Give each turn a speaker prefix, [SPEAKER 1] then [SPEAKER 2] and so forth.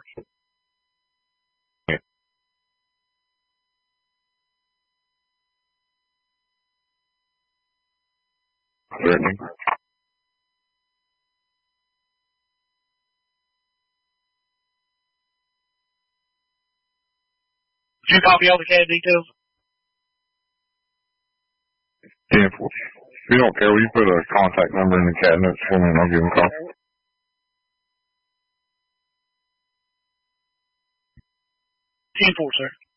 [SPEAKER 1] Certainly.
[SPEAKER 2] Did you copy all the CAD details?
[SPEAKER 1] Yeah, if you don't care, will you put a contact number in the CAD notes for me and I'll give them a call?
[SPEAKER 2] 10-4, sir.